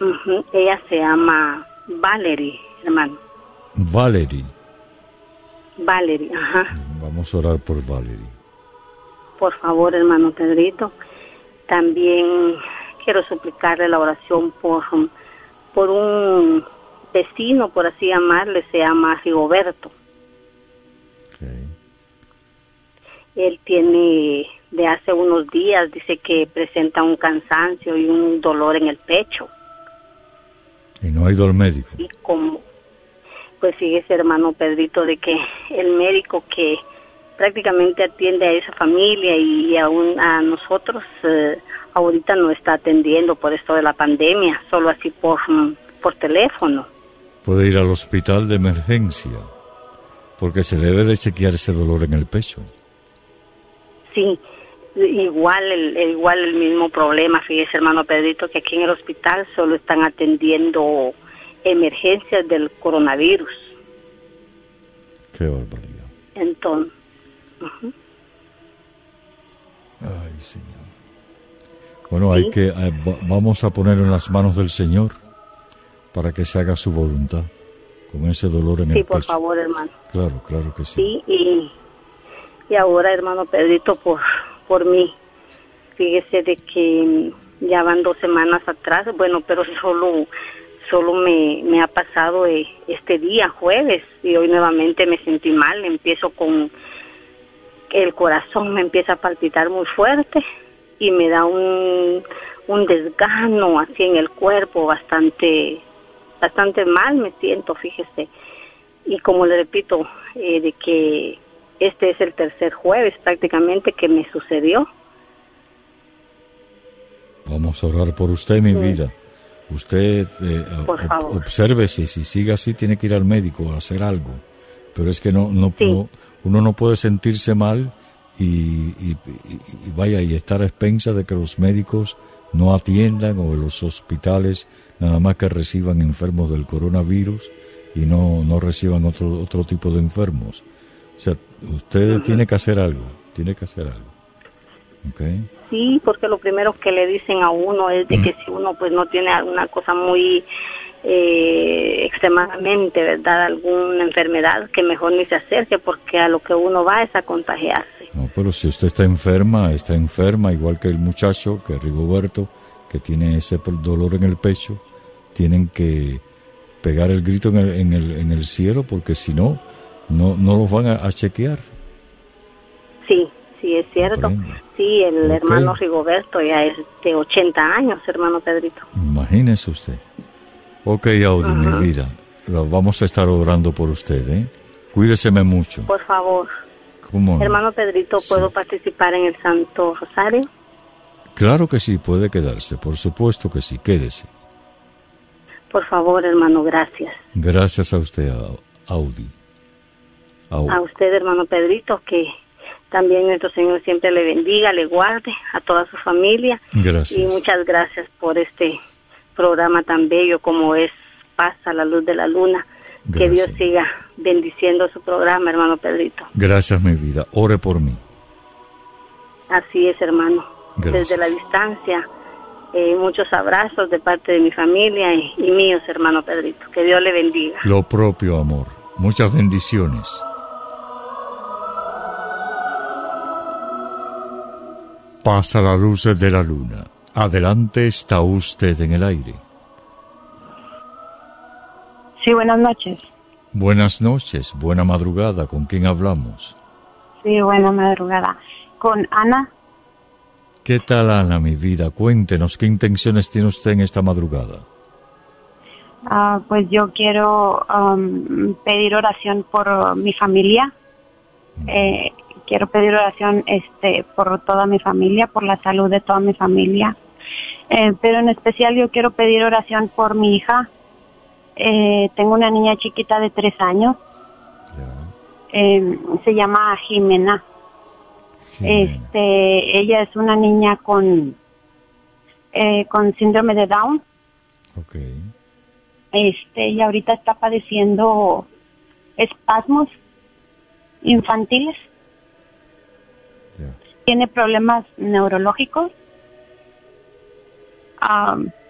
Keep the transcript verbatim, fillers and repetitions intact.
Uh-huh. Ella se llama Valerie, hermano. Valerie. Valerie, ajá. Vamos a orar por Valerie. Por favor, hermano Pedrito. También quiero suplicarle la oración por, por un vecino, por así llamarle, se llama Rigoberto. Okay. Él tiene, de hace unos días, dice que presenta un cansancio y un dolor en el pecho. ¿Y no ha ido al médico? Y como, pues fíjese, hermano Pedrito, de que el médico que prácticamente atiende a esa familia y aún a nosotros, eh, ahorita no está atendiendo por esto de la pandemia, solo así por, por teléfono. Puede ir al hospital de emergencia, porque se debe de chequear ese dolor en el pecho. Sí, igual el, igual el mismo problema, fíjese, hermano Pedrito, que aquí en el hospital solo están atendiendo emergencias del coronavirus. Qué barbaridad. Entonces, uh-huh. Ay, Señor. Bueno, hay ¿Sí? que eh, vamos a poner en las manos del Señor para que se haga su voluntad con ese dolor en sí, el pecho. Sí, por favor, hermano. Claro, claro que sí. Sí, y, y ahora, hermano Pedrito, por por mí, fíjese de que ya van dos semanas atrás, bueno, pero solo solo me, me ha pasado eh, este día, jueves, y hoy nuevamente me sentí mal, empiezo con, el corazón me empieza a palpitar muy fuerte y me da un, un desgano así en el cuerpo, bastante, bastante mal me siento, fíjese, y como le repito, eh, de que este es el tercer jueves prácticamente que me sucedió. Vamos a orar por usted, mi sí. vida. Usted eh, ob- observe si, si sigue así tiene que ir al médico a hacer algo. Pero es que no, no, sí. no uno no puede sentirse mal y, y, y, y vaya y estar a expensas de que los médicos no atiendan o los hospitales nada más que reciban enfermos del coronavirus y no, no reciban otro, otro tipo de enfermos. O sea, usted uh-huh. tiene que hacer algo, tiene que hacer algo. ¿Okay? Sí, porque lo primero que le dicen a uno es de que si uno pues no tiene alguna cosa muy eh, extremadamente, ¿verdad? Alguna enfermedad, que mejor ni se acerque porque a lo que uno va es a contagiarse. No, pero si usted está enferma, está enferma, igual que el muchacho, que Rigoberto, que tiene ese dolor en el pecho, tienen que pegar el grito en el, en el, en el cielo porque si no, no, no los van a, a chequear. Sí, sí, es cierto. Aprende. Sí, el okay. hermano Rigoberto ya es de ochenta años, hermano Pedrito. Imagínese usted. Ok, Audi, uh-huh. mi vida, vamos a estar orando por usted, ¿eh? Cuídeseme mucho. Por favor. ¿Cómo no? Hermano Pedrito, ¿puedo sí. participar en el Santo Rosario? Claro que sí, puede quedarse, por supuesto que sí, quédese. Por favor, hermano, gracias. Gracias a usted, Audi. Audi. A usted, hermano Pedrito, que también nuestro Señor siempre le bendiga, le guarde a toda su familia. Gracias. Y muchas gracias por este programa tan bello como es Paz a la Luz de la Luna. Gracias. Que Dios siga bendiciendo su programa, hermano Pedrito. Gracias, mi vida. Ore por mí. Así es, hermano. Gracias. Desde la distancia, eh, muchos abrazos de parte de mi familia y, y míos, hermano Pedrito. Que Dios le bendiga. Lo propio, amor. Muchas bendiciones. Pasa la luz de la luna. Adelante, está usted en el aire. Sí, buenas noches. Buenas noches, buena madrugada. ¿Con quién hablamos? Sí, buena madrugada. Con Ana. ¿Qué tal, Ana, mi vida? Cuéntenos, ¿qué intenciones tiene usted en esta madrugada? Uh, pues yo quiero um, pedir oración por uh, mi familia. Mm. Eh, quiero pedir oración este, por toda mi familia, por la salud de toda mi familia. Eh, pero en especial yo quiero pedir oración por mi hija. Eh, tengo una niña chiquita de tres años. Yeah. Eh, se llama Jimena. Jimena. Este, ella es una niña con eh, con síndrome de Down. Okay. Este, y ahorita está padeciendo espasmos infantiles. Yeah. Tiene problemas neurológicos. Um,